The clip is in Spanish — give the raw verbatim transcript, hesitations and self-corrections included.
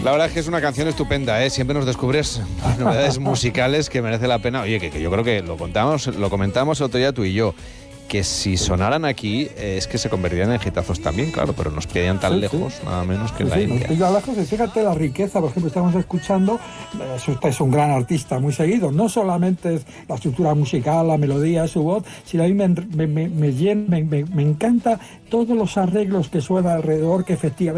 La verdad es que es una canción estupenda, ¿eh? Siempre nos descubres novedades musicales que merece la pena. Oye, que, que yo creo que lo contamos, lo comentamos el otro día tú y yo, que si sonaran aquí eh, es que se convertirían en hitazos también, claro, pero nos pillan tan sí, lejos, sí. nada menos que Sí, en la sí, India. nos pilla lejos, y fíjate la riqueza, por ejemplo, estamos escuchando, este es un gran artista muy seguido, no solamente es la estructura musical, la melodía, su voz, sino a mí me, me, me, me, me, me encanta todos los arreglos que suenan alrededor, que efectivamente